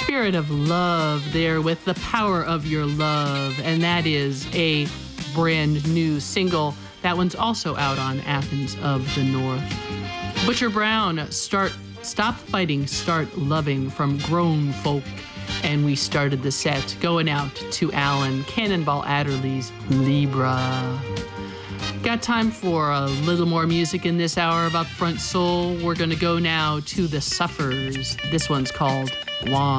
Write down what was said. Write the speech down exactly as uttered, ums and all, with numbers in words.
Spirit of Love there with The Power of Your Love. And that is a brand new single. That one's also out on Athens of the North. Butcher Brown, start, Stop Fighting, Start Loving from Grown Folk. And we started the set going out to Alan Cannonball Adderley's Libra. Got time for a little more music in this hour of Upfront Soul. We're going to go now to The Suffers. This one's called Guam.